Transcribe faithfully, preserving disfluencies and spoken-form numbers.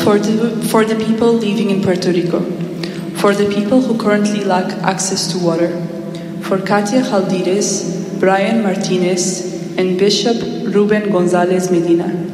for the, for the people living in Puerto Rico, for the people who currently lack access to water, for Katia Jaldires, Brian Martinez, and Bishop Ruben Gonzalez Medina,